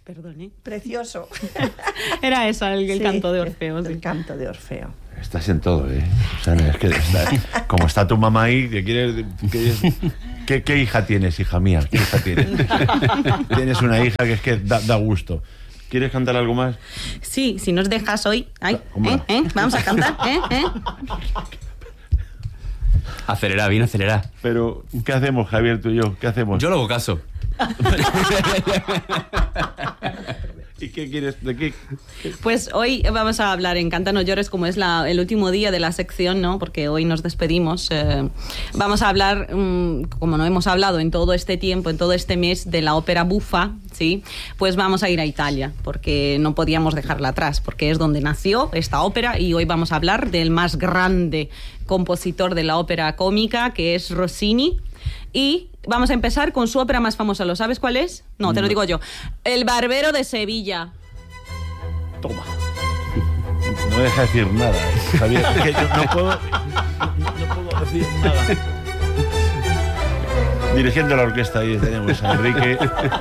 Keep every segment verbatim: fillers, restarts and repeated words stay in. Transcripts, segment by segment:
Perdón, ¿eh? Precioso. Era eso, el, el Sí, canto de Orfeo. El Sí. canto de Orfeo. Estás en todo, ¿eh? O sea, no, es que está, como está tu mamá ahí, que quieres... Que, ¿qué, ¿Qué hija tienes, hija mía? ¿Qué hija tienes? Tienes una hija que es que da, da gusto. ¿Quieres cantar algo más? Sí, si nos dejas hoy. Ay, Hombre. ¿eh? ¿eh? Vamos a cantar, ¿eh? ¿eh? Acelera, bien acelera. Pero, ¿qué hacemos, Javier, tú y yo? ¿Qué hacemos? Yo lo hago caso. ¿Y qué quieres? ¿De qué? Pues hoy vamos a hablar en Canta no llores, como es la, el último día de la sección, ¿no? Porque hoy nos despedimos. Eh, vamos a hablar, um, como no hemos hablado en todo este tiempo, en todo este mes, de la ópera bufa, ¿sí? Pues vamos a ir a Italia, porque no podíamos dejarla atrás, porque es donde nació esta ópera, y hoy vamos a hablar del más grande compositor de la ópera cómica, que es Rossini. Y vamos a empezar con su ópera más famosa. ¿Lo sabes cuál es? No, te lo digo yo. El Barbero de Sevilla. Toma. No me deja decir nada, ¿eh? Javier. Que yo no puedo, no, no puedo decir nada. Dirigiendo la orquesta ahí tenemos a Enrique.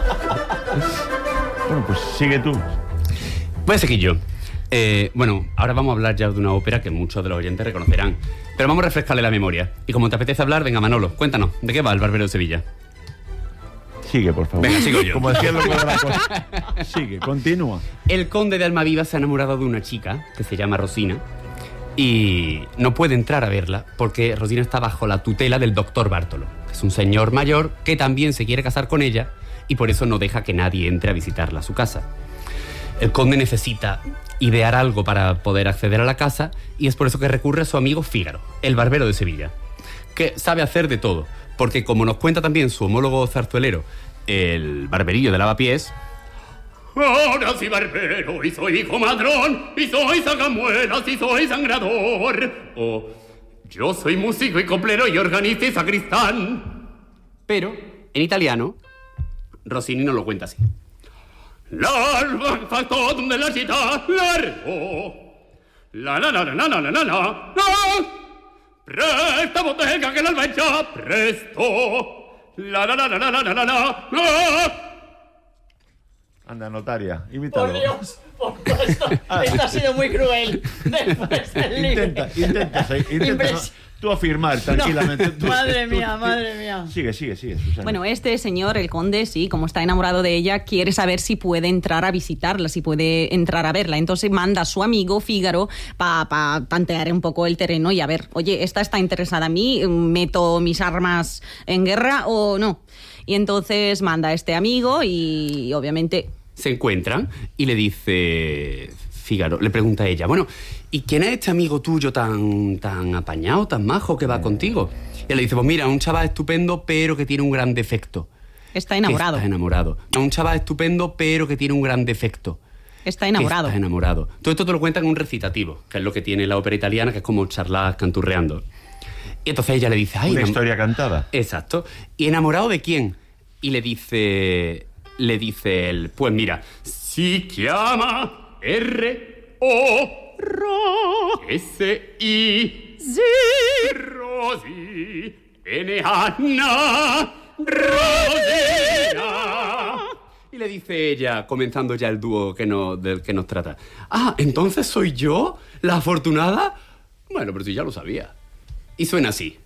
Bueno, pues sigue tú. Voy a seguir yo. Eh, bueno, ahora vamos a hablar ya de una ópera que muchos de los oyentes reconocerán. Pero vamos a refrescarle la memoria. Y como te apetece hablar, venga, Manolo, cuéntanos, ¿de qué va El Barbero de Sevilla? Sigue, por favor. Venga, sigo yo. Como decía el loco de la cosa. Sigue, continúa. El conde de Almaviva se ha enamorado de una chica que se llama Rosina y no puede entrar a verla porque Rosina está bajo la tutela del doctor Bartolo. Es un señor mayor que también se quiere casar con ella y por eso no deja que nadie entre a visitarla a su casa. El conde necesita idear algo para poder acceder a la casa y es por eso que recurre a su amigo Fígaro, el barbero de Sevilla, que sabe hacer de todo, porque como nos cuenta también su homólogo zarzuelero, el barberillo de Lavapiés, ahora soy barbero y soy comadrón y soy sacamuelas y soy sangrador, o yo soy músico y coplero y organista y sacristán. Pero en italiano Rossini no lo cuenta así. L'alba fa totum della città largo. La la la la la la la la la. Presta bottega che l'alba è già presto. La la la la la la la la la. Anda, notaria, imítalo. Por Dios, por Dios, esto, esto ha sido muy cruel. Después del libro. Intenta, intenta, intenta Impres- tú afirmar tranquilamente. No, Tú- madre tú- mía, tú- madre mía. Sigue, sigue, sigue, Susana. Bueno, este señor, el conde, sí, como está enamorado de ella, quiere saber si puede entrar a visitarla, si puede entrar a verla. Entonces manda a su amigo Fígaro para pa tantear un poco el terreno y a ver, oye, ¿esta está interesada en mí? ¿Meto mis armas en guerra o no? Y entonces manda a este amigo y obviamente... Se encuentran y le dice Fígaro, le pregunta a ella, bueno, ¿y quién es este amigo tuyo tan, tan apañado, tan majo que va contigo? Y él le dice, pues mira, un chaval estupendo pero que tiene un gran defecto. Está enamorado. Que está enamorado. Un chaval estupendo pero que tiene un gran defecto. Está enamorado. Que está enamorado. Todo esto te lo cuentan en un recitativo, que es lo que tiene la ópera italiana, que es como charlas canturreando. Y entonces ella le dice, ay, Una enam- historia cantada. Exacto. ¿Y enamorado de quién? Y le dice... Le dice él, pues mira, si llama R O Ro S I Z Rosi N Anna Rosina. Y le dice ella, comenzando ya el dúo que no, del que nos trata, ah, ¿entonces soy yo la afortunada? Bueno, pero si ya lo sabía. Y suena así.